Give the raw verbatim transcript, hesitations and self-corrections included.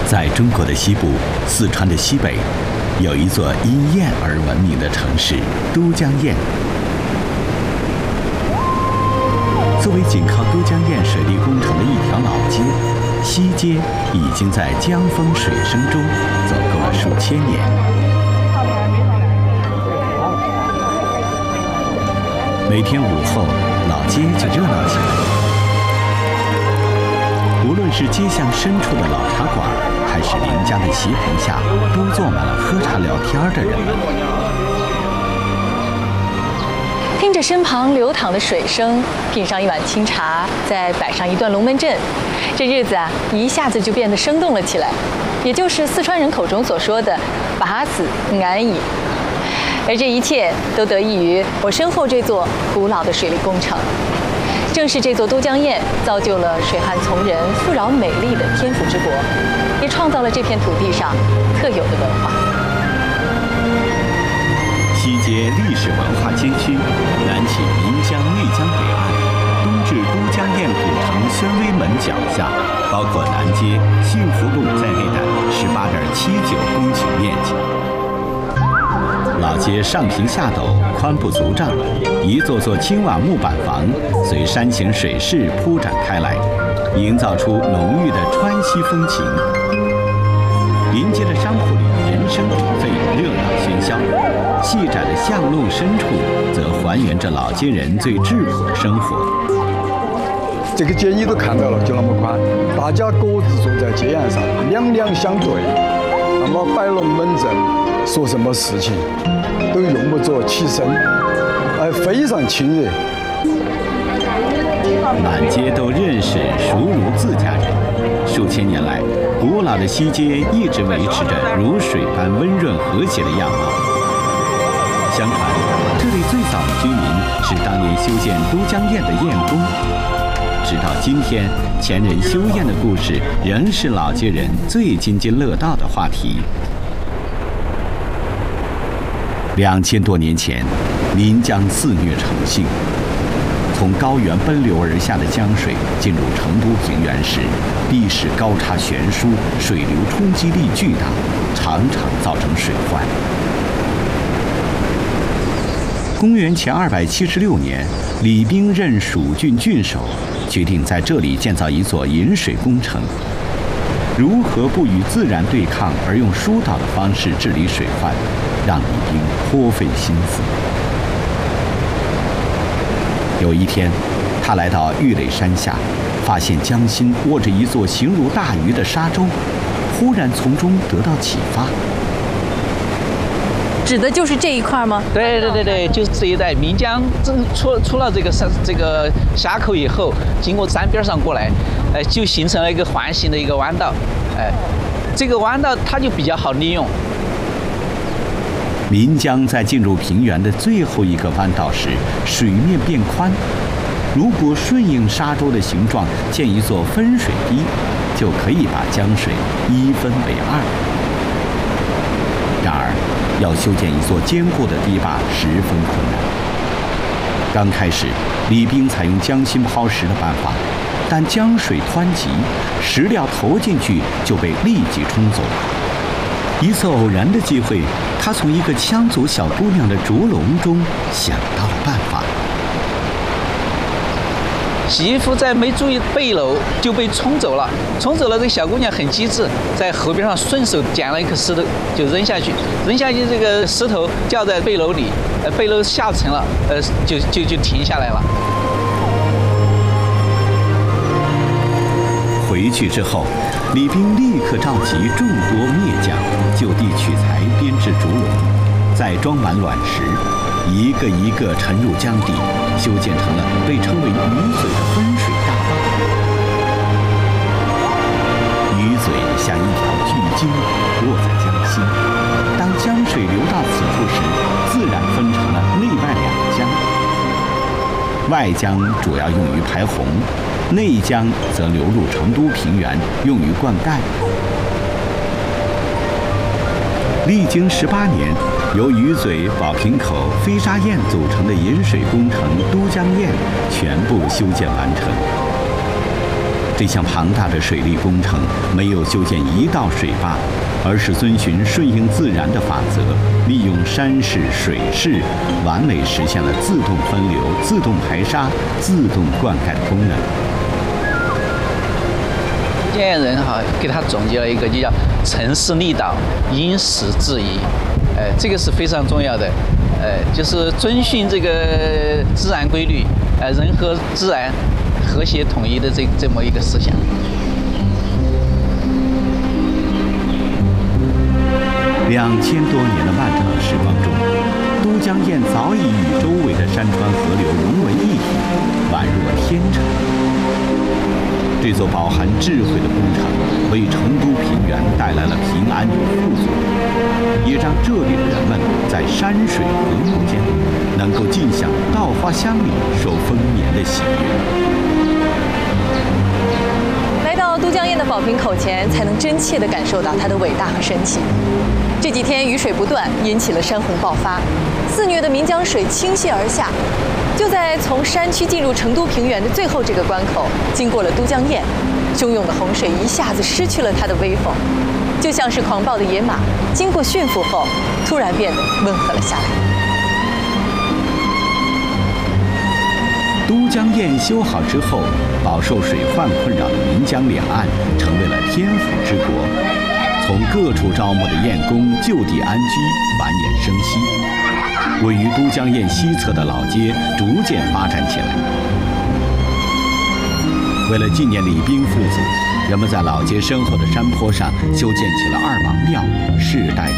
在中国的西部，四川的西北，有一座因雁而闻名的城市都江堰。作为紧靠都江堰水利工程的一条老街，西街已经在江风水声中走过了数千年。每天午后，老街就热闹起来。无论是街巷深处的老茶馆，还是邻家的席棚下，都坐满了喝茶聊天的人们。 听着身旁流淌的水声，品上一碗清茶，再摆上一段龙门阵，这日子啊，一下子就变得生动了起来，也就是四川人口中所说的“把子安逸”。而这一切都得益于我身后这座古老的水利工程。正是这座都江堰造就了水旱从人、富饶美丽的天府之国，也创造了这片土地上特有的文化。 西街历史文化街区，南起岷江、内江北岸，东至都江堰古城宣威门脚下，包括南街、幸福路在内的十八点七九公顷面积。老街上平下陡，宽不足丈，一座座青瓦木板房随山形水势铺展开来，营造出浓郁的川西风情。临街的商铺里人声鼎沸，热闹喧嚣；细窄的巷弄深处，则还原着老街人最质朴的生活。 这个街你都看到了，就那么宽，大家各自坐在街沿上，两两相对，那么摆龙门阵，说什么事情都用不着起身，哎，非常亲热。 满街都认识，熟如自家人。数千年来，古老的西街一直维持着如水般温润和谐的样貌。相传，这里最早的居民是当年修建都江堰的堰工。直到今天，前人修堰的故事仍是老街人最津津乐道的话题。两千多年前，岷江肆虐成性。从高原奔流而下的江水进入成都平原时，地势高差悬殊，水流冲击力巨大，常常造成水患。公元前二百七十六年，李冰任蜀郡郡守，决定在这里建造一座引水工程。如何不与自然对抗，而用疏导的方式治理水患，让李冰颇费心思。有一天，他来到玉垒山下，发现江心握着一座形如大鱼的沙洲，忽然从中得到启发。 指的就是这一块吗？ 对对对对，就是这一带。岷江出出了这个山这个峡口以后，经过山边上过来，呃，就形成了一个环形的一个弯道，哎、呃，这个弯道它就比较好利用。 岷江在进入平原的最后一个弯道时，水面变宽。如果顺应沙洲的形状建一座分水堤，就可以把江水一分为二。然而，要修建一座坚固的堤坝十分困难。刚开始，李冰采用江心抛石的办法，但江水湍急，石料投进去就被立即冲走。一次偶然的机会，他从一个羌族小姑娘的竹笼中想到了办法。 媳妇在没注意背篓就被冲走了，冲走了。这个小姑娘很机智，在河边上顺手捡了一颗石头就扔下去，扔下去这个石头掉在背篓里，呃，背篓下沉了，呃，就就就停下来了。 回去之后，李冰立刻召集众多篾匠，就地取材编制竹笼，再装满卵石，一个一个沉入江底，修建成了被称为鱼嘴的分水大坝。鱼嘴像一条巨鲸，卧在江心。当江水流到此处时，自然分成了内外两江。外江主要用于排洪，内江则流入成都平原，用于灌溉。历经十八年，由鱼嘴、宝瓶口、飞沙堰组成的引水工程都江堰全部修建完成。 这项庞大的水利工程没有修建一道水坝，而是遵循顺应自然的法则，利用山势、水势，完美实现了自动分流、自动排沙、自动灌溉的功能。 建业人哈给他总结了一个，就叫城市利导，因时制宜，呃，这个是非常重要的，呃，就是遵循这个自然规律，呃，人和自然和谐统一的这这么一个思想。 两千多年的漫长时光中，都江堰早已与周围的山川河流融为一体，宛若天成。这座饱含智慧的工程，为成都平原带来了平安与富足，也让这里的人们在山水和睦间，能够尽享稻花香里受丰年的喜悦。 来到都江堰的宝瓶口前，才能真切地感受到它的伟大和神奇。这几天雨水不断，引起了山洪爆发，肆虐的岷江水倾泻而下。就在从山区进入成都平原的最后这个关口，经过了都江堰，汹涌的洪水一下子失去了它的威风，就像是狂暴的野马，经过驯服后，突然变得温和了下来。 都江堰修好之后，饱受水患困扰的岷江两岸成为了天府之国，从各处招募的堰工就地安居，繁衍生息。位于都江堰西侧的老街逐渐发展起来。为了纪念李冰父子，人们在老街身后的山坡上修建起了二王庙，世代